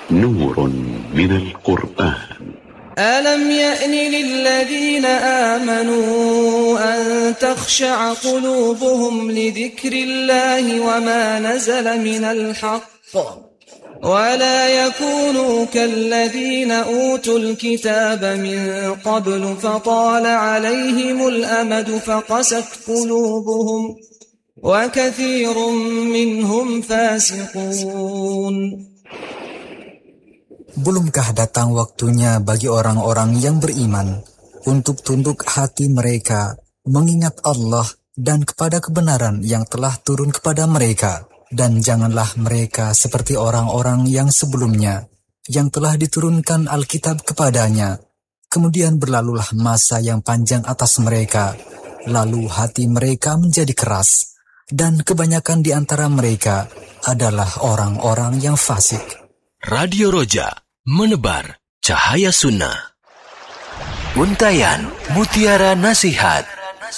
نور من القرآن. ألم يأن للذين آمنوا أن تخشع قلوبهم لذكر الله وما نزل من الحق ولا يكونوا كالذين أوتوا الكتاب من قبل فطال عليهم الأمد فقست قلوبهم وكثير منهم فاسقون. Belumkah datang waktunya bagi orang-orang yang beriman untuk tunduk hati mereka mengingat Allah dan kepada kebenaran yang telah turun kepada mereka, dan janganlah mereka seperti orang-orang yang sebelumnya yang telah diturunkan Alkitab kepadanya. Kemudian berlalulah masa yang panjang atas mereka, lalu hati mereka menjadi keras, dan kebanyakan di antara mereka adalah orang-orang yang fasik. Radio Roja, menebar cahaya sunnah. Untayan Mutiara Nasihat.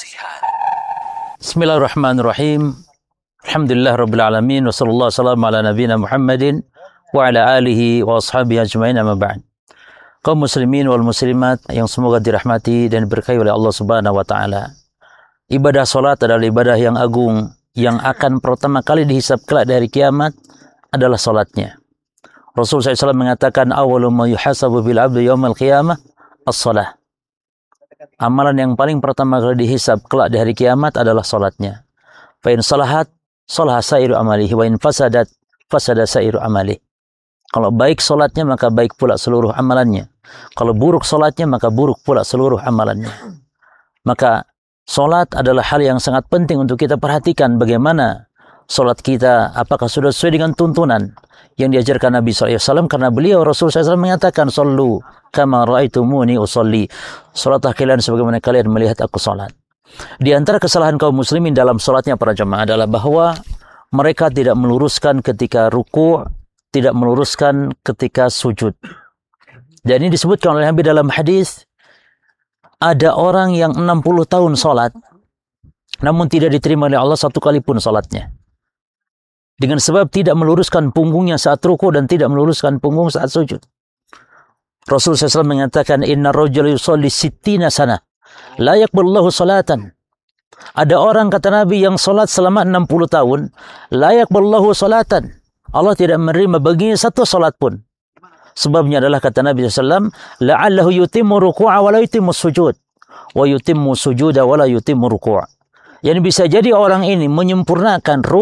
Bismillahirrahmanirrahim. Alhamdulillah Rabbil Alamin. Wa sallallahu salam ala nabina Muhammadin wa ala alihi wa ashabihi ajma'in, amma ba'd. Kaum muslimin wal muslimat yang semoga dirahmati dan diberkahi oleh Allah Subhanahu wa taala. Ibadah salat adalah ibadah yang agung yang akan pertama kali dihisab kelak dari kiamat adalah salatnya. Rasul SAW mengatakan awwalu ma yuhasabu bil 'abdi yaumil qiyamah as-shalah. Amalan yang paling pertama kali dihisab kelak di hari kiamat adalah salatnya. Fa in salahat salaha sairu amalihi wa in fasadat fasada sairu amalihi. Kalau baik salatnya maka baik pula seluruh amalannya. Kalau buruk salatnya maka buruk pula seluruh amalannya. Maka salat adalah hal yang sangat penting untuk kita perhatikan bagaimana salat kita, apakah sudah sesuai dengan tuntunan yang diajarkan Nabi SAW, karena beliau Rasul SAW mengatakan sallu kama ra'aitumuni usolli, salatlah kalian sebagaimana kalian melihat aku salat. Di antara kesalahan kaum muslimin dalam salatnya para jemaah adalah bahwa mereka tidak meluruskan ketika ruku', tidak meluruskan ketika sujud. Dan ini disebutkan oleh Nabi dalam hadis, ada orang yang 60 tahun salat namun tidak diterima oleh Allah satu kali pun salatnya, dengan sebab tidak meluruskan punggungnya saat ruku dan tidak meluruskan punggung saat sujud. Rasul SAW mengatakan, inna rajula yusalli sittina sana la yaqbalullahu salatan. Ada orang, kata Nabi, yang salat selama 60 tahun, la yaqbalullahu salatan, Allah tidak menerima baginya satu salat pun. Sebabnya adalah, kata Nabi SAW, la'allahu yutimmu ruku'a wa la yutimmu sujud wa yutimmu sujuda wa la yutimmu ruku'. Yang bisa jadi orang ini menyempurnakan